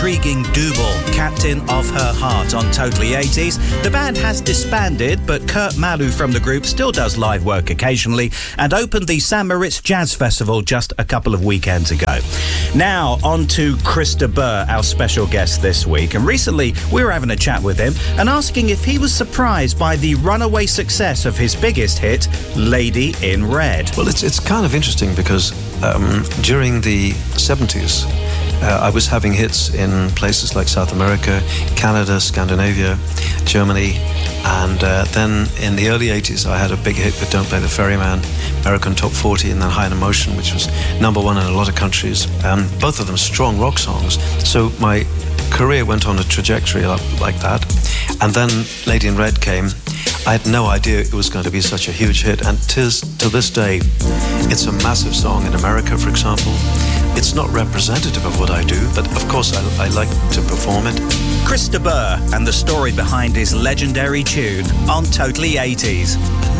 intriguing double, Captain of Her Heart, on Totally 80s. The band has disbanded, but Kurt Malu from the group still does live work occasionally and opened the St. Moritz Jazz Festival just a couple of weekends ago. Now, on to Chris de Burgh, our special guest this week. And recently, we were having a chat with him and asking if he was surprised by the runaway success of his biggest hit, Lady in Red. Well, it's kind of interesting because during the 70s, I was having hits in places like South America, Canada, Scandinavia, Germany, and then in the early 80s I had a big hit with Don't Play the Ferryman, American Top 40, and then High in Emotion, which was number one in a lot of countries. Both of them strong rock songs. So my career went on a trajectory like that. And then Lady in Red came. I had no idea it was going to be such a huge hit, and to this day, it's a massive song in America, for example. It's not representative of what I do, but of course I like to perform it. Chris de Burgh and the story behind his legendary tune on Totally 80s.